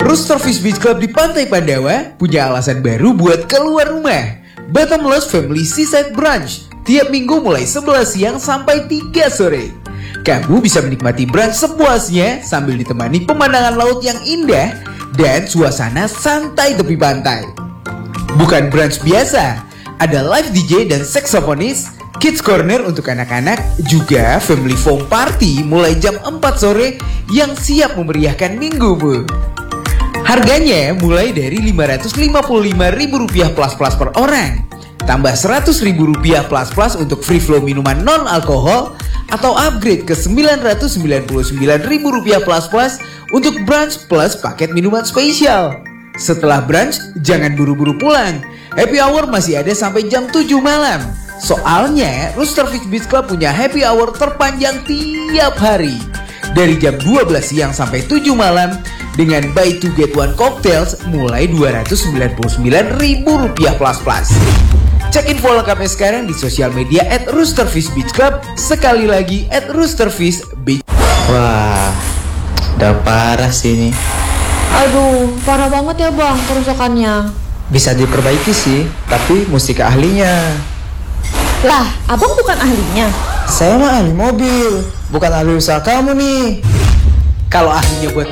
Rooster Fish Beach Club di Pantai Pandawa punya alasan baru buat keluar rumah. Bottomless Family Seaside Brunch tiap minggu mulai 11 siang sampai 3 sore. Kamu bisa menikmati brunch sepuasnya sambil ditemani pemandangan laut yang indah dan suasana santai tepi pantai. Bukan brunch biasa, ada live DJ dan saksofonis, kids corner untuk anak-anak, juga family foam party mulai jam 4 sore yang siap memeriahkan minggumu. Harganya mulai dari Rp555.000 plus per orang, tambah Rp100.000 plus untuk free flow minuman non-alkohol, atau upgrade ke Rp999.000 plus untuk brunch plus paket minuman spesial. Setelah brunch, jangan buru-buru pulang. Happy hour masih ada sampai jam 7 malam. Soalnya, Rooster Fish Beach Club punya happy hour terpanjang tiap hari. Dari jam 12 siang sampai 7 malam dengan buy 2 get 1 cocktails mulai Rp299.000 plus. Cek info lengkapnya sekarang di sosial media @roosterfish beach club. Sekali lagi @roosterfish beach. Wah, udah parah sih ini. Aduh, parah banget ya bang kerusakannya. Bisa diperbaiki sih, tapi mesti ke ahlinya. Lah, abang bukan ahlinya. Saya mah ahli mobil, bukan ahli usaha kamu nih. Kalau ahlinya buat